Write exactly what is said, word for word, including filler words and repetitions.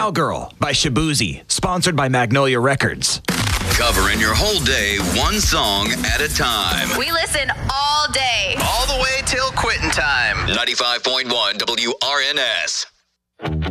Cowgirl by Shabuzi, sponsored by Magnolia Records. Covering your whole day, one song at a time. We listen all day. All the way till quitting time. ninety-five point one W R N S.